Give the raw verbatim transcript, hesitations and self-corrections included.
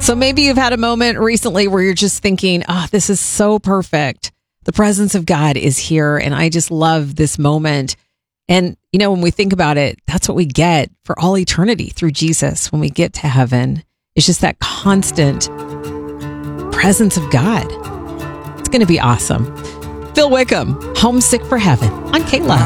So maybe you've had a moment recently where you're just thinking, oh, this is so perfect. The presence of God is here, and I just love this moment. And, you know, when we think about it, that's what we get for all eternity through Jesus when we get to heaven. It's just that constant presence of God. It's going to be awesome. Phil Wickham, Homesick for Heaven on K-Love.